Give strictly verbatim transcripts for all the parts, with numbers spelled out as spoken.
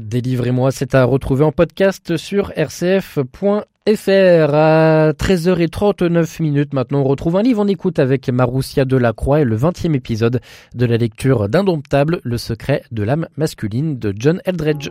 Délivrez-moi, c'est à retrouver en podcast sur r c f point f r. À treize heures trente-neuf minutes maintenant, on retrouve un livre en écoute avec Marussia Delacroix et le vingtième épisode de la lecture d'Indomptable, le secret de l'âme masculine de John Eldredge.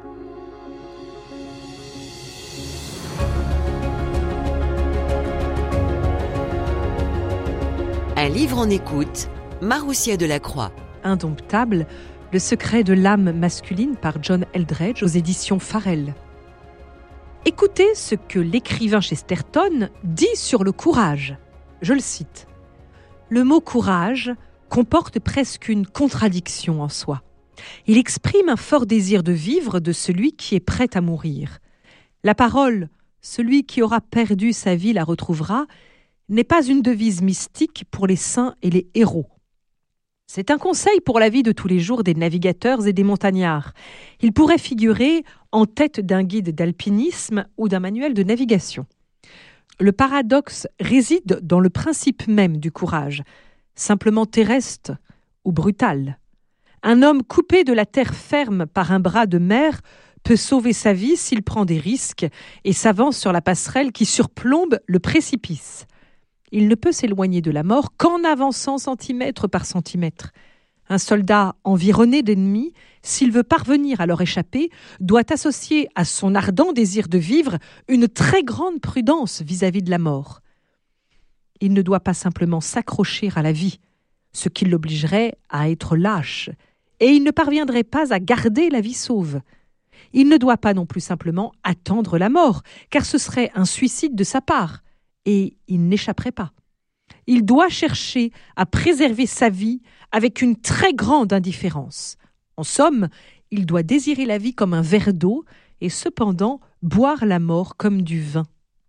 Un livre en écoute, Marussia Delacroix. Indomptable, le secret de l'âme masculine par John Eldredge aux éditions Farrell. Écoutez ce que l'écrivain Chesterton dit sur le courage. Je le cite. Le mot courage comporte presque une contradiction en soi. Il exprime un fort désir de vivre de celui qui est prêt à mourir. La parole « celui qui aura perdu sa vie la retrouvera » n'est pas une devise mystique pour les saints et les héros. C'est un conseil pour la vie de tous les jours des navigateurs et des montagnards. Il pourrait figurer en tête d'un guide d'alpinisme ou d'un manuel de navigation. Le paradoxe réside dans le principe même du courage, simplement terrestre ou brutal. Un homme coupé de la terre ferme par un bras de mer peut sauver sa vie s'il prend des risques et s'avance sur la passerelle qui surplombe le précipice. Il ne peut s'éloigner de la mort qu'en avançant centimètre par centimètre. Un soldat environné d'ennemis, s'il veut parvenir à leur échapper, doit associer à son ardent désir de vivre une très grande prudence vis-à-vis de la mort. Il ne doit pas simplement s'accrocher à la vie, ce qui l'obligerait à être lâche, et il ne parviendrait pas à garder la vie sauve. Il ne doit pas non plus simplement attendre la mort, car ce serait un suicide de sa part. Et il n'échapperait pas. Il doit chercher à préserver sa vie avec une très grande indifférence. En somme, il doit désirer la vie comme un verre d'eau et cependant boire la mort comme du vin.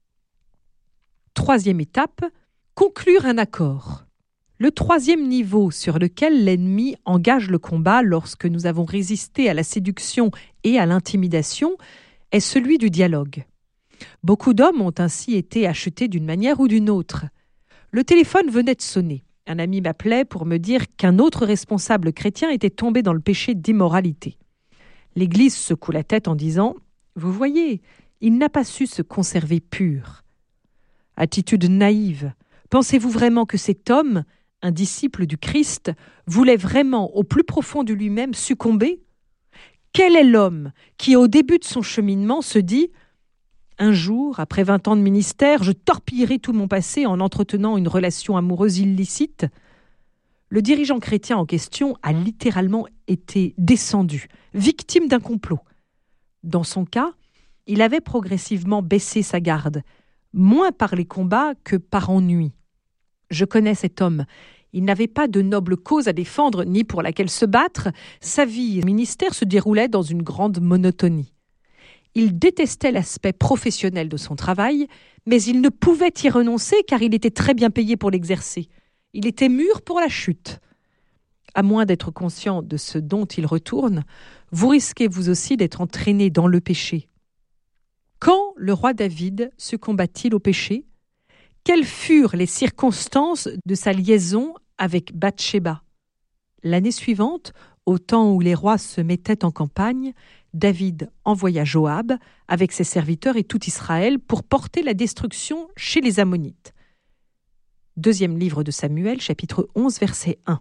Troisième étape, conclure un accord. Le troisième niveau sur lequel l'ennemi engage le combat lorsque nous avons résisté à la séduction et à l'intimidation est celui du dialogue. Beaucoup d'hommes ont ainsi été achetés d'une manière ou d'une autre. Le téléphone venait de sonner. Un ami m'appelait pour me dire qu'un autre responsable chrétien était tombé dans le péché d'immoralité. L'Église secoue la tête en disant « Vous voyez, il n'a pas su se conserver pur. » Attitude naïve. Pensez-vous vraiment que cet homme, un disciple du Christ, voulait vraiment au plus profond de lui-même succomber ? Quel est l'homme qui, au début de son cheminement, se dit « Un jour, après vingt ans de ministère, je torpillerai tout mon passé en entretenant une relation amoureuse illicite ?» Le dirigeant chrétien en question a littéralement été descendu, victime d'un complot. Dans son cas, il avait progressivement baissé sa garde, moins par les combats que par ennui. Je connais cet homme. Il n'avait pas de noble cause à défendre ni pour laquelle se battre. Sa vie et ministère se déroulaient dans une grande monotonie. Il détestait l'aspect professionnel de son travail, mais il ne pouvait y renoncer car il était très bien payé pour l'exercer. Il était mûr pour la chute. À moins d'être conscient de ce dont il retourne, vous risquez vous aussi d'être entraîné dans le péché. Quand le roi David succomba-t-il au péché ? Quelles furent les circonstances de sa liaison avec Bathsheba ? L'année suivante, au temps où les rois se mettaient en campagne, David envoya Joab avec ses serviteurs et tout Israël pour porter la destruction chez les Ammonites. Deuxième livre de Samuel, chapitre onze, verset un.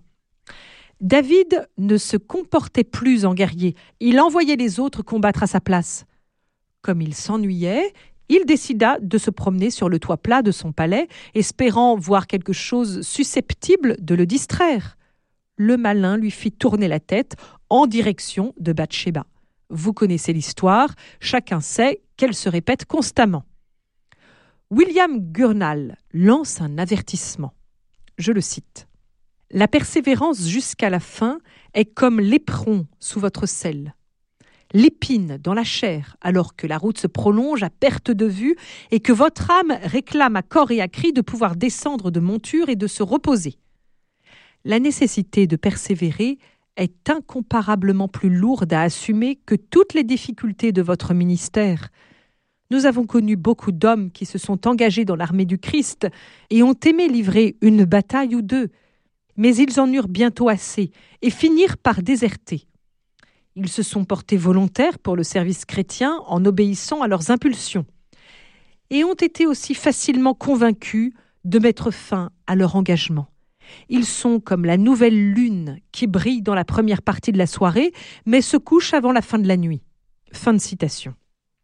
David ne se comportait plus en guerrier, il envoyait les autres combattre à sa place. Comme il s'ennuyait, il décida de se promener sur le toit plat de son palais, espérant voir quelque chose susceptible de le distraire. Le malin lui fit tourner la tête en direction de Bathsheba. Vous connaissez l'histoire, chacun sait qu'elle se répète constamment. William Gurnall lance un avertissement. Je le cite. « La persévérance jusqu'à la fin est comme l'éperon sous votre selle. L'épine dans la chair, alors que la route se prolonge à perte de vue et que votre âme réclame à corps et à cri de pouvoir descendre de monture et de se reposer. La nécessité de persévérer est incomparablement plus lourde à assumer que toutes les difficultés de votre ministère. Nous avons connu beaucoup d'hommes qui se sont engagés dans l'armée du Christ et ont aimé livrer une bataille ou deux, mais ils en eurent bientôt assez et finirent par déserter. Ils se sont portés volontaires pour le service chrétien en obéissant à leurs impulsions et ont été aussi facilement convaincus de mettre fin à leur engagement. Ils sont comme la nouvelle lune qui brille dans la première partie de la soirée, mais se couche avant la fin de la nuit. Fin de citation.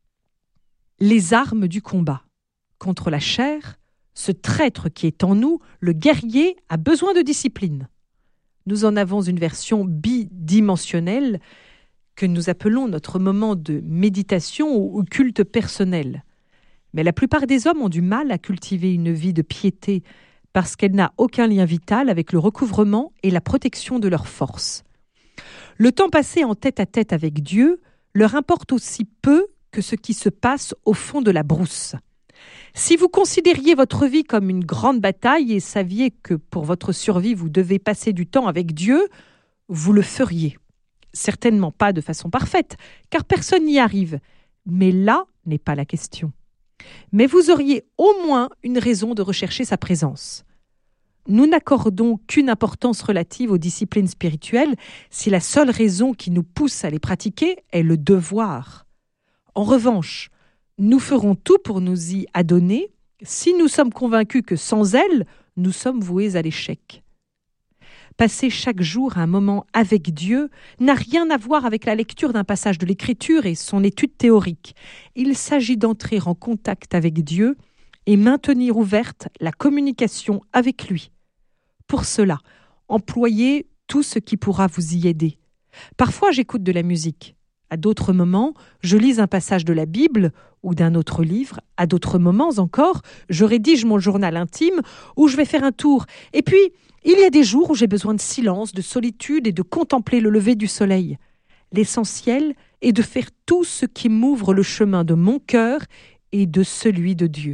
Les armes du combat. Contre la chair, ce traître qui est en nous, le guerrier, a besoin de discipline. Nous en avons une version bidimensionnelle que nous appelons notre moment de méditation ou culte personnel. Mais la plupart des hommes ont du mal à cultiver une vie de piété parce qu'elle n'a aucun lien vital avec le recouvrement et la protection de leurs forces. Le temps passé en tête-à-tête avec Dieu leur importe aussi peu que ce qui se passe au fond de la brousse. Si vous considériez votre vie comme une grande bataille et saviez que pour votre survie vous devez passer du temps avec Dieu, vous le feriez. Certainement pas de façon parfaite, car personne n'y arrive. Mais là n'est pas la question. Mais vous auriez au moins une raison de rechercher sa présence. Nous n'accordons qu'une importance relative aux disciplines spirituelles si la seule raison qui nous pousse à les pratiquer est le devoir. En revanche, nous ferons tout pour nous y adonner si nous sommes convaincus que sans elle, nous sommes voués à l'échec. Passer chaque jour un moment avec Dieu n'a rien à voir avec la lecture d'un passage de l'Écriture et son étude théorique. Il s'agit d'entrer en contact avec Dieu et maintenir ouverte la communication avec lui. Pour cela, employez tout ce qui pourra vous y aider. Parfois, j'écoute de la musique. À d'autres moments, je lis un passage de la Bible ou d'un autre livre. À d'autres moments encore, je rédige mon journal intime ou je vais faire un tour. Et puis, il y a des jours où j'ai besoin de silence, de solitude et de contempler le lever du soleil. L'essentiel est de faire tout ce qui m'ouvre le chemin de mon cœur et de celui de Dieu.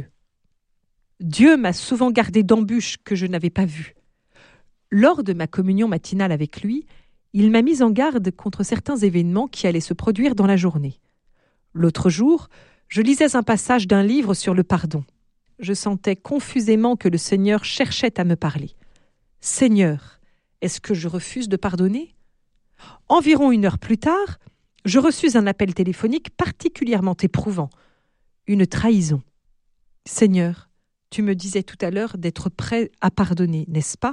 Dieu m'a souvent gardé d'embûches que je n'avais pas vues. Lors de ma communion matinale avec lui, il m'a mis en garde contre certains événements qui allaient se produire dans la journée. L'autre jour, je lisais un passage d'un livre sur le pardon. Je sentais confusément que le Seigneur cherchait à me parler. « Seigneur, est-ce que je refuse de pardonner ?» Environ une heure plus tard, je reçus un appel téléphonique particulièrement éprouvant. Une trahison. « Seigneur, tu me disais tout à l'heure d'être prêt à pardonner, n'est-ce pas ?»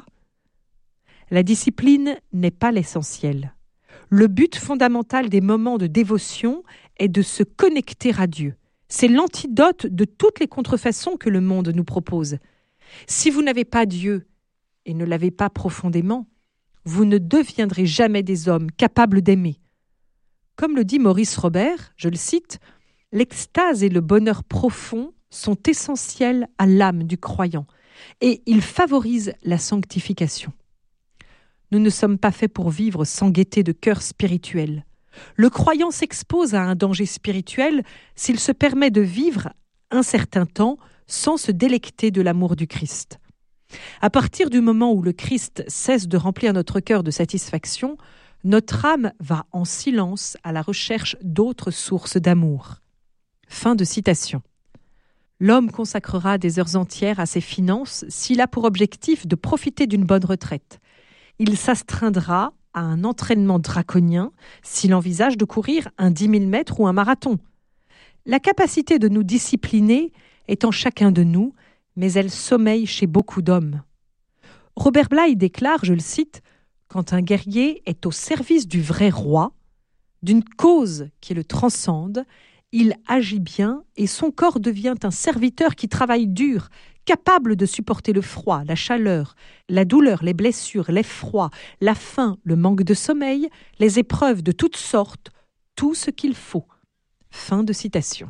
La discipline n'est pas l'essentiel. Le but fondamental des moments de dévotion est de se connecter à Dieu. C'est l'antidote de toutes les contrefaçons que le monde nous propose. Si vous n'avez pas Dieu et ne l'avez pas profondément, vous ne deviendrez jamais des hommes capables d'aimer. Comme le dit Maurice Robert, je le cite, « L'extase et le bonheur profond sont essentiels à l'âme du croyant et ils favorisent la sanctification. » Nous ne sommes pas faits pour vivre sans gaieté de cœur spirituel. Le croyant s'expose à un danger spirituel s'il se permet de vivre un certain temps sans se délecter de l'amour du Christ. À partir du moment où le Christ cesse de remplir notre cœur de satisfaction, notre âme va en silence à la recherche d'autres sources d'amour. Fin de citation. L'homme consacrera des heures entières à ses finances s'il a pour objectif de profiter d'une bonne retraite. Il s'astreindra à un entraînement draconien s'il envisage de courir un dix mille mètres ou un marathon. La capacité de nous discipliner est en chacun de nous, mais elle sommeille chez beaucoup d'hommes. Robert Bly déclare, je le cite, « Quand un guerrier est au service du vrai roi, d'une cause qui le transcende, il agit bien et son corps devient un serviteur qui travaille dur, capable de supporter le froid, la chaleur, la douleur, les blessures, l'effroi, la faim, le manque de sommeil, les épreuves de toutes sortes, tout ce qu'il faut. » Fin de citation.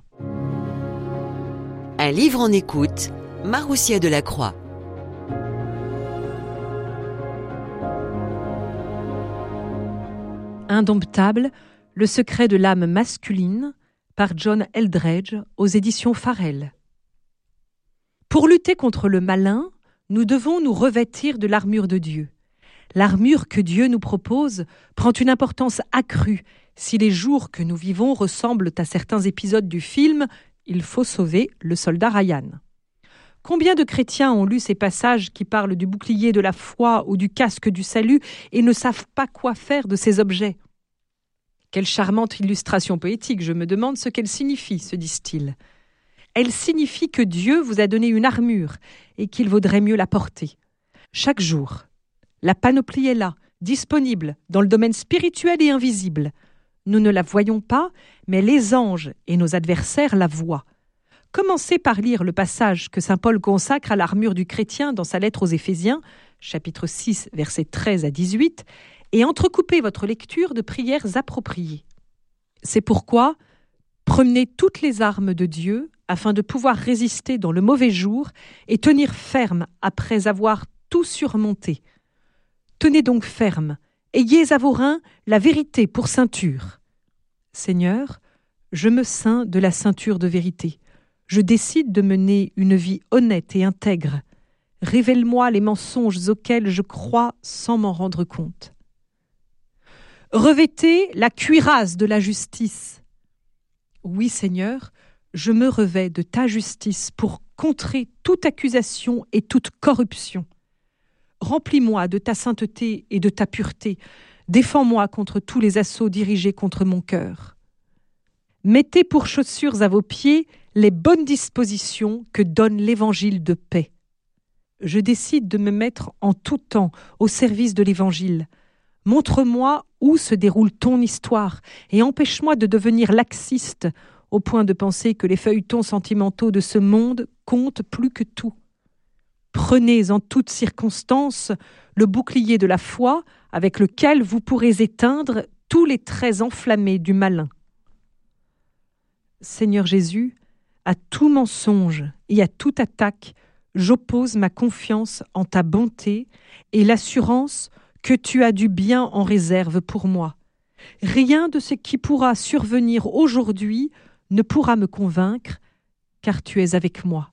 Un livre en écoute, Maroussia Delacroix. Indomptable, le secret de l'âme masculine, par John Eldredge, aux éditions Farel. Pour lutter contre le malin, nous devons nous revêtir de l'armure de Dieu. L'armure que Dieu nous propose prend une importance accrue si les jours que nous vivons ressemblent à certains épisodes du film « Il faut sauver le soldat Ryan ». Combien de chrétiens ont lu ces passages qui parlent du bouclier de la foi ou du casque du salut et ne savent pas quoi faire de ces objets ? Quelle charmante illustration poétique, je me demande ce qu'elle signifie, se disent-ils. Elle signifie que Dieu vous a donné une armure et qu'il vaudrait mieux la porter. Chaque jour, la panoplie est là, disponible dans le domaine spirituel et invisible. Nous ne la voyons pas, mais les anges et nos adversaires la voient. Commencez par lire le passage que saint Paul consacre à l'armure du chrétien dans sa lettre aux Éphésiens, chapitre six, versets treize à dix-huit, et entrecoupez votre lecture de prières appropriées. C'est pourquoi prenez toutes les armes de Dieu afin de pouvoir résister dans le mauvais jour et tenir ferme après avoir tout surmonté. Tenez donc ferme, ayez à vos reins la vérité pour ceinture. Seigneur, je me ceins de la ceinture de vérité. Je décide de mener une vie honnête et intègre. Révèle-moi les mensonges auxquels je crois sans m'en rendre compte. Revêtez la cuirasse de la justice. Oui, Seigneur, je me revêts de ta justice pour contrer toute accusation et toute corruption. Remplis-moi de ta sainteté et de ta pureté. Défends-moi contre tous les assauts dirigés contre mon cœur. Mettez pour chaussures à vos pieds les bonnes dispositions que donne l'évangile de paix. Je décide de me mettre en tout temps au service de l'évangile. Montre-moi où se déroule ton histoire et empêche-moi de devenir laxiste au point de penser que les feuilletons sentimentaux de ce monde comptent plus que tout. Prenez en toutes circonstances le bouclier de la foi avec lequel vous pourrez éteindre tous les traits enflammés du malin. Seigneur Jésus, à tout mensonge et à toute attaque, j'oppose ma confiance en ta bonté et l'assurance que tu as du bien en réserve pour moi. Rien de ce qui pourra survenir aujourd'hui ne pourra me convaincre, car tu es avec moi.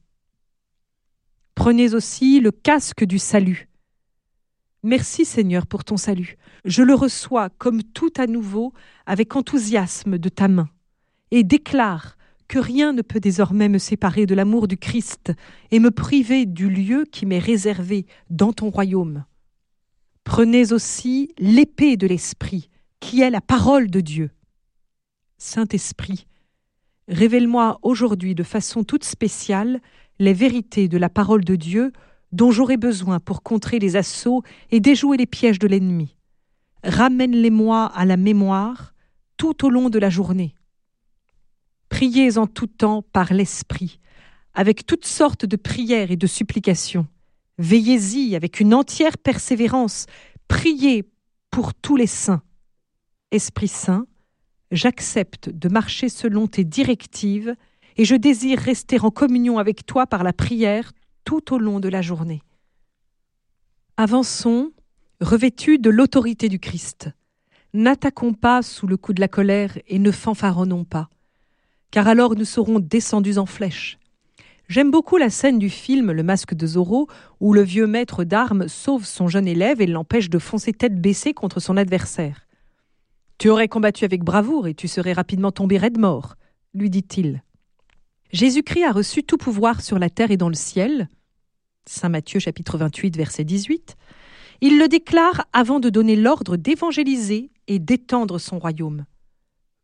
Prenez aussi le casque du salut. Merci Seigneur pour ton salut. Je le reçois comme tout à nouveau avec enthousiasme de ta main et déclare que rien ne peut désormais me séparer de l'amour du Christ et me priver du lieu qui m'est réservé dans ton royaume. Prenez aussi l'épée de l'Esprit, qui est la parole de Dieu. Saint-Esprit, révèle-moi aujourd'hui de façon toute spéciale les vérités de la parole de Dieu dont j'aurai besoin pour contrer les assauts et déjouer les pièges de l'ennemi. Ramène-les-moi à la mémoire tout au long de la journée. Priez en tout temps par l'Esprit, avec toutes sortes de prières et de supplications. Veillez-y avec une entière persévérance. Priez pour tous les saints. Esprit Saint, j'accepte de marcher selon tes directives et je désire rester en communion avec toi par la prière tout au long de la journée. Avançons, revêtus de l'autorité du Christ. N'attaquons pas sous le coup de la colère et ne fanfaronnons pas, car alors nous serons descendus en flèche. J'aime beaucoup la scène du film Le Masque de Zorro, où le vieux maître d'armes sauve son jeune élève et l'empêche de foncer tête baissée contre son adversaire. « Tu aurais combattu avec bravoure et tu serais rapidement tombé raide mort », lui dit-il. Jésus-Christ a reçu tout pouvoir sur la terre et dans le ciel. Saint Matthieu chapitre vingt-huit, verset dix-huit. Il le déclare avant de donner l'ordre d'évangéliser et d'étendre son royaume. Pourquoi ?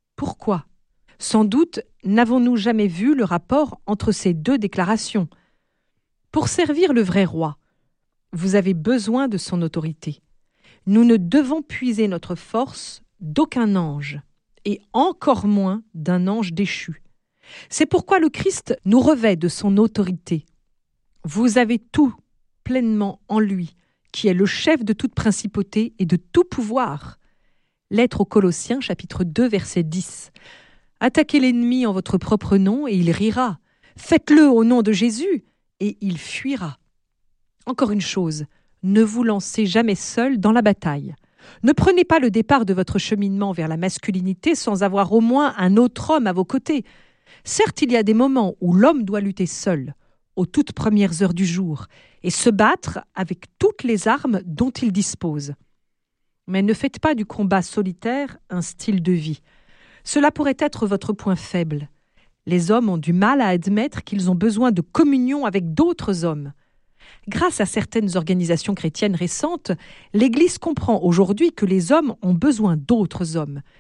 Sans doute n'avons-nous jamais vu le rapport entre ces deux déclarations. Pour servir le vrai roi, vous avez besoin de son autorité. Nous ne devons puiser notre force d'aucun ange, et encore moins d'un ange déchu. C'est pourquoi le Christ nous revêt de son autorité. Vous avez tout pleinement en lui, qui est le chef de toute principauté et de tout pouvoir. Lettre aux Colossiens, chapitre deux, verset dix. Attaquez l'ennemi en votre propre nom et il rira. Faites-le au nom de Jésus et il fuira. Encore une chose, ne vous lancez jamais seul dans la bataille. Ne prenez pas le départ de votre cheminement vers la masculinité sans avoir au moins un autre homme à vos côtés. Certes, il y a des moments où l'homme doit lutter seul, aux toutes premières heures du jour, et se battre avec toutes les armes dont il dispose. Mais ne faites pas du combat solitaire un style de vie. Cela pourrait être votre point faible. Les hommes ont du mal à admettre qu'ils ont besoin de communion avec d'autres hommes. Grâce à certaines organisations chrétiennes récentes, l'Église comprend aujourd'hui que les hommes ont besoin d'autres hommes.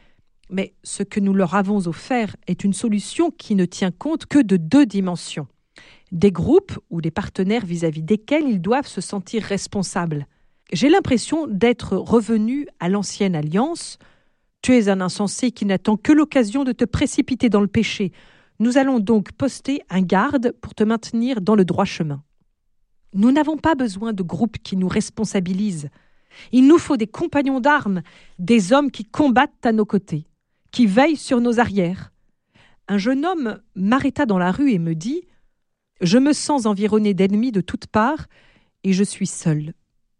Mais ce que nous leur avons offert est une solution qui ne tient compte que de deux dimensions. Des groupes ou des partenaires vis-à-vis desquels ils doivent se sentir responsables. J'ai l'impression d'être revenu à l'ancienne alliance. Tu es un insensé qui n'attend que l'occasion de te précipiter dans le péché. Nous allons donc poster un garde pour te maintenir dans le droit chemin. Nous n'avons pas besoin de groupes qui nous responsabilisent. Il nous faut des compagnons d'armes, des hommes qui combattent à nos côtés, qui veillent sur nos arrières. Un jeune homme m'arrêta dans la rue et me dit « Je me sens environné d'ennemis de toutes parts et je suis seul. »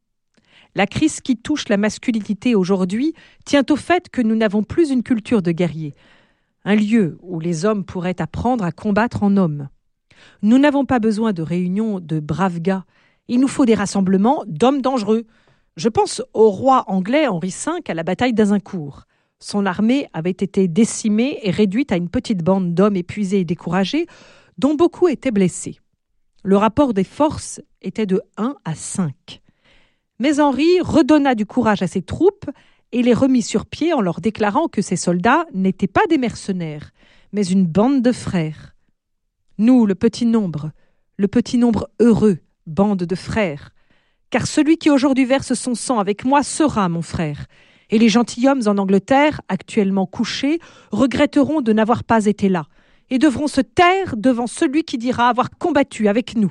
La crise qui touche la masculinité aujourd'hui tient au fait que nous n'avons plus une culture de guerrier, un lieu où les hommes pourraient apprendre à combattre en hommes. Nous n'avons pas besoin de réunions de braves gars, il nous faut des rassemblements d'hommes dangereux. Je pense au roi anglais Henri cinq à la bataille d'Azincourt. Son armée avait été décimée et réduite à une petite bande d'hommes épuisés et découragés, dont beaucoup étaient blessés. Le rapport des forces était de un à cinq. Mais Henri redonna du courage à ses troupes et les remit sur pied en leur déclarant que ces soldats n'étaient pas des mercenaires, mais une bande de frères. Nous, le petit nombre, le petit nombre heureux, bande de frères, car celui qui aujourd'hui verse son sang avec moi sera mon frère. Et les gentilshommes en Angleterre, actuellement couchés, regretteront de n'avoir pas été là, et devront se taire devant celui qui dira avoir combattu avec nous.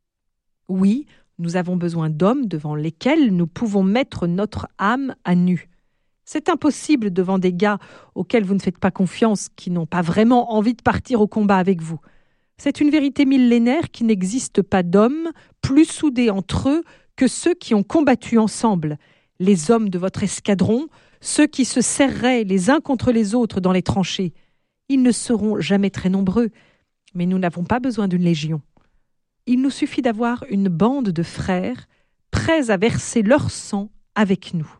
Oui, nous avons besoin d'hommes devant lesquels nous pouvons mettre notre âme à nu. C'est impossible devant des gars auxquels vous ne faites pas confiance, qui n'ont pas vraiment envie de partir au combat avec vous. C'est une vérité millénaire qui n'existe pas d'hommes plus soudés entre eux que ceux qui ont combattu ensemble, les hommes de votre escadron, ceux qui se serreraient les uns contre les autres dans les tranchées. Ils ne seront jamais très nombreux, mais nous n'avons pas besoin d'une légion. Il nous suffit d'avoir une bande de frères prêts à verser leur sang avec nous.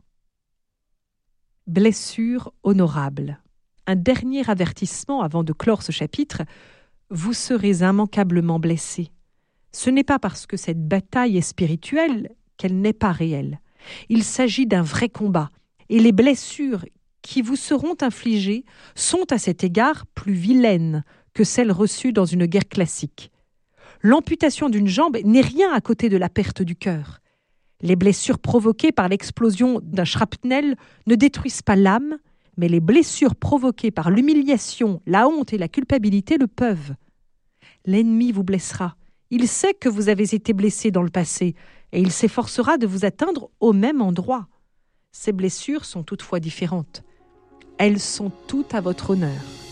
Blessure honorable. Un dernier avertissement avant de clore ce chapitre. Vous serez immanquablement blessés. Ce n'est pas parce que cette bataille est spirituelle qu'elle n'est pas réelle. Il s'agit d'un vrai combat, et les blessures qui vous seront infligées sont à cet égard plus vilaines que celles reçues dans une guerre classique. L'amputation d'une jambe n'est rien à côté de la perte du cœur. Les blessures provoquées par l'explosion d'un shrapnel ne détruisent pas l'âme, mais les blessures provoquées par l'humiliation, la honte et la culpabilité le peuvent. L'ennemi vous blessera. Il sait que vous avez été blessé dans le passé et il s'efforcera de vous atteindre au même endroit. Ces blessures sont toutefois différentes. Elles sont toutes à votre honneur.